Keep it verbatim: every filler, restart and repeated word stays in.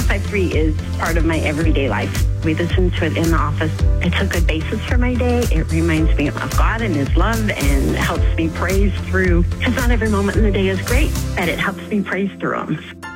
five three is part of my everyday life. We listen to it in the office. It's a good basis for my day. It reminds me of God and His love and helps me praise through, because not every moment in the day is great, but it helps me praise through them.